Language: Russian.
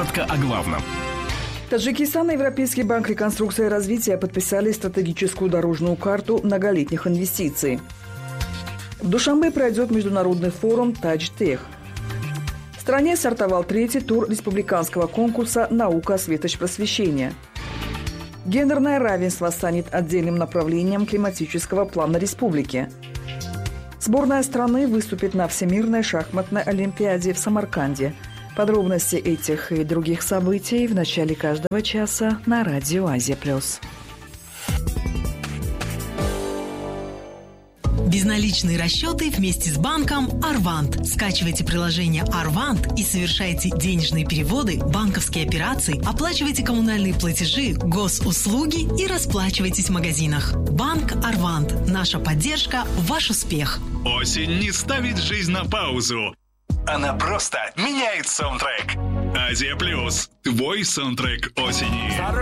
Коротко о главном. Таджикистан и Европейский банк реконструкции и развития подписали стратегическую дорожную карту многолетних инвестиций. В Душанбе пройдет международный форум «Тадж-Тех». В стране стартовал третий тур республиканского конкурса «Наука, светоч, просвещение». Гендерное равенство станет отдельным направлением климатического плана республики. Сборная страны выступит на Всемирной шахматной олимпиаде в Самарканде. Подробности этих и других событий в начале каждого часа на Радио Азия+. Безналичные расчеты вместе с банком Арвант. Скачивайте приложение Арвант и совершайте денежные переводы, банковские операции, оплачивайте коммунальные платежи, госуслуги и расплачивайтесь в магазинах. Банк Арвант. Наша поддержка – ваш успех. Осень не ставит жизнь на паузу. Она просто меняет саундтрек. Азия Плюс. Твой саундтрек осени.